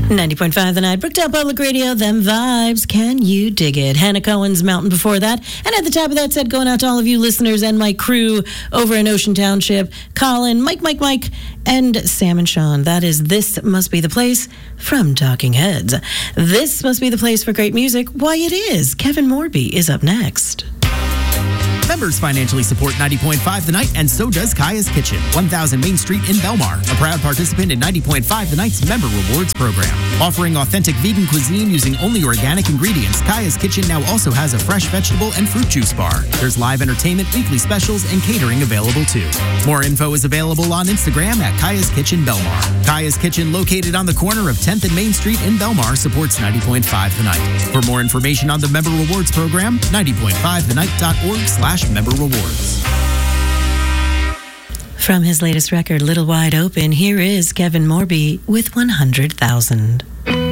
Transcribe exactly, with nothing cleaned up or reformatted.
ninety point five The Night, Brookdale Public Radio, them vibes, can you dig it? Hannah Cohen's Mountain before that. And at the top of that set, going out to all of you listeners and my crew over in Ocean Township, Colin, Mike, Mike, Mike, and Sam and Sean. That is This Must Be the Place from Talking Heads. This must be the place for great music. Why, it is. Kevin Morby is up next. Members financially support ninety point five The Night, and so does Kaya's Kitchen, one thousand Main Street in Belmar, a proud participant in ninety point five The Night's Member Rewards program. Offering authentic vegan cuisine using only organic ingredients, Kaya's Kitchen now also has a fresh vegetable and fruit juice bar. There's live entertainment, weekly specials, and catering available too. More info is available on Instagram at Kaya's Kitchen Belmar. Kaya's Kitchen, located on the corner of tenth and Main Street in Belmar, supports ninety point five The Night. For more information on the Member Rewards program, ninety point five the night dot org slash member rewards. From his latest record, Little Wide Open, here is Kevin Morby with one hundred thousand.